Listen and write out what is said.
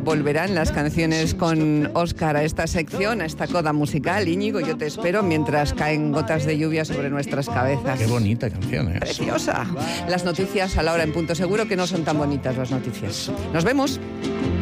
volverán las canciones con Óscar a esta sección, a esta coda musical. Íñigo, yo te espero mientras caen gotas de lluvia sobre nuestras cabezas. Qué bonita canción es. Preciosa. Las noticias a la hora en punto. Seguro que no son tan bonitas las noticias. Nos vemos.